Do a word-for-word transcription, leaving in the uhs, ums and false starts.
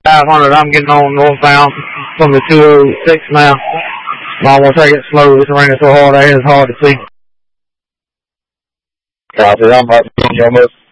five hundred. I'm getting on northbound from the two oh six now. I'm going to take it slow. It's raining so hard, it's hard to see. Copy. I'm about to be almost